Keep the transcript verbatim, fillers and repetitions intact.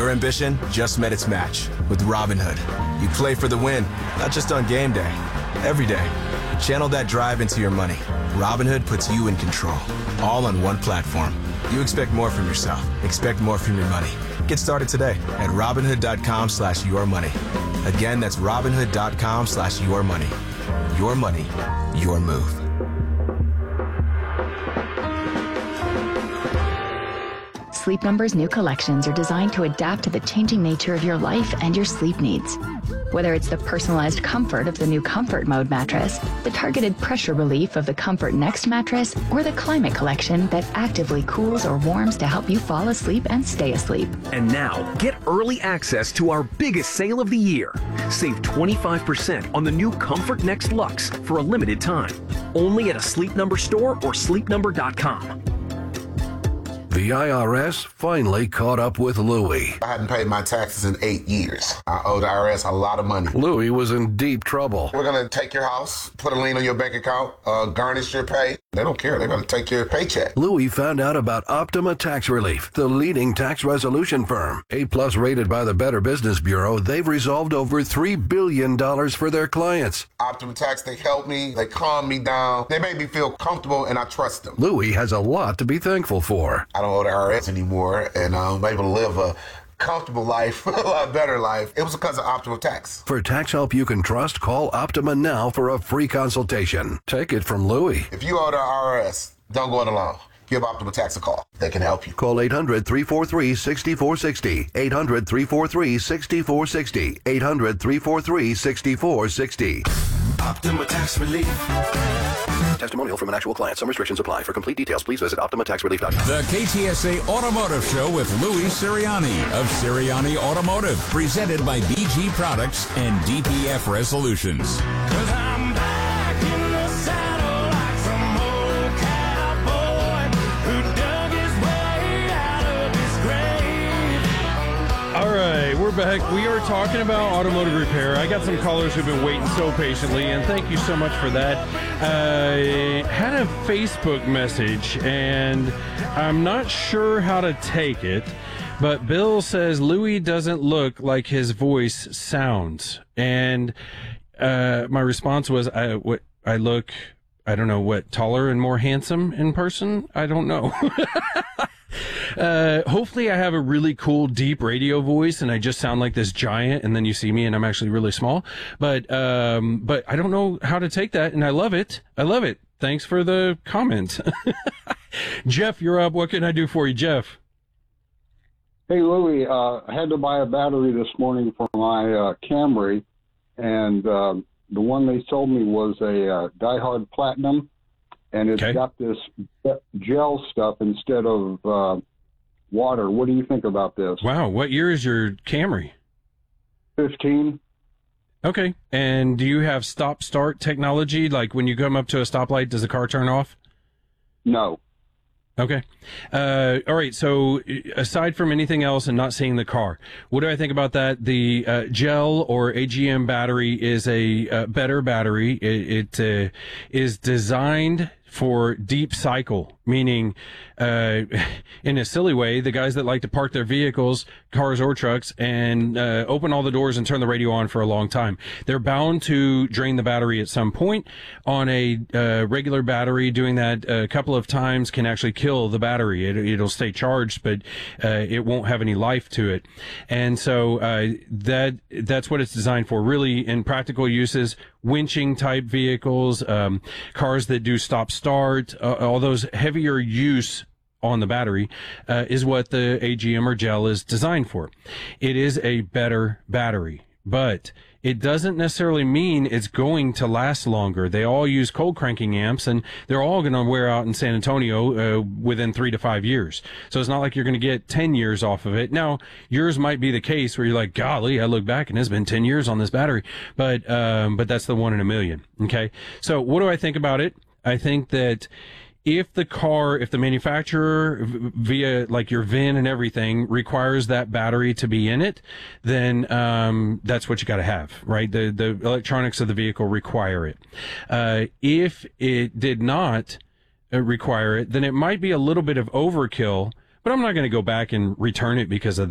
Your ambition just met its match with Robinhood. You play for the win, not just on game day, every day. Channel that drive into your money. Robinhood puts you in control, all on one platform. You expect more from yourself. Expect more from your money. Get started today at Robinhood.com slash your money. Again, that's Robinhood.com slash your money. Your money, your move. Sleep Number's new collections are designed to adapt to the changing nature of your life and your sleep needs. Whether it's the personalized comfort of the new Comfort Mode mattress, the targeted pressure relief of the Comfort Next mattress, or the Climate Collection that actively cools or warms to help you fall asleep and stay asleep. And now, get early access to our biggest sale of the year. Save twenty-five percent on the new Comfort Next Luxe for a limited time. Only at a Sleep Number store or sleep number dot com. The I R S finally caught up with Louie. I hadn't paid my taxes in eight years. I owed the I R S a lot of money. Louie was in deep trouble. We're going to take your house, put a lien on your bank account, uh, garnish your pay. They don't care. They're going to take your paycheck. Louie found out about Optima Tax Relief, the leading tax resolution firm. A-plus rated by the Better Business Bureau, they've resolved over three billion dollars for their clients. Optima Tax, they helped me. They calmed me down. They made me feel comfortable, and I trust them. Louie has a lot to be thankful for. I don't owe the I R S anymore, and I'm able to live a comfortable life, a lot better life. It was because of Optima Tax. For tax help you can trust, call Optima now for a free consultation. Take it from Louie. If you owe the I R S, don't go it alone. Give Optima Tax a call. They can help you. Call eight hundred, three four three, six four six zero. eight hundred, three four three, six four six zero. eight hundred, three four three, six four six zero. Optima Tax Relief. Testimonial from an actual client. Some restrictions apply. For complete details, please visit Optima Tax Relief dot com. The K T S A Automotive Show with Louis Sirianni of Sirianni Automotive. Presented by B G Products and D P F Resolutions. Cause I'm back in the saddle like some old cowboy who dug his way out of his grave. All right, we're back. We are talking about automotive repair. I got some callers who've been waiting so patiently, and thank you so much for that. I had a Facebook message, and I'm not sure how to take it, but Bill says Louis doesn't look like his voice sounds. And uh, my response was, I, what, I look, I don't know, what, taller and more handsome in person? I don't know. Uh, hopefully I have a really cool, deep radio voice and I just sound like this giant, and then you see me and I'm actually really small. But, um, but I don't know how to take that, and I love it. I love it. Thanks for the comment. Jeff, you're up. What can I do for you, Jeff? Hey, Louie, uh, I had to buy a battery this morning for my uh, Camry, and uh, the one they sold me was a uh, Die Hard Platinum. And it's okay. Got this gel stuff instead of uh, water. What do you think about this? Wow. What year is your Camry? fifteen. Okay. And do you have stop-start technology? Like when you come up to a stoplight, does the car turn off? No. Okay. Uh, all right. So aside from anything else and not seeing the car, what do I think about that? The uh, gel or A G M battery is a uh, better battery. It, it uh, is designed for deep cycle, meaning, uh, in a silly way, the guys that like to park their vehicles, cars or trucks, and uh, open all the doors and turn the radio on for a long time. They're bound to drain the battery at some point. On a uh, regular battery, doing that a couple of times can actually kill the battery. It, it'll stay charged, but uh, it won't have any life to it. And so uh, that that's what it's designed for. Really, in practical uses, winching type vehicles, um, cars that do stop start, uh, all those heavier use on the battery, uh, is what the A G M or gel is designed for. It is a better battery, but it doesn't necessarily mean it's going to last longer. They all use cold cranking amps, and they're all going to wear out in San Antonio uh, within three to five years. So it's not like you're going to get ten years off of it. Now, yours might be the case where you're like, golly, I look back and it's been ten years on this battery. But, um, but that's the one in a million. Okay. So what do I think about it? I think that if the car, if the manufacturer via like your V I N and everything requires that battery to be in it, then um that's what you got to have, right? The the electronics of the vehicle require it. Uh if it did not uh, require it, then it might be a little bit of overkill, but I'm not going to go back and return it because of that.